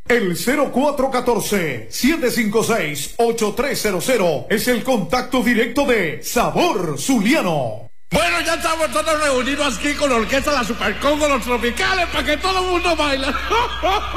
El 0414-756-8300 es el contacto directo de Sabor Zuliano. Bueno, ya estamos todos reunidos aquí con la orquesta de la Supercongo, los tropicales, para que todo el mundo baile.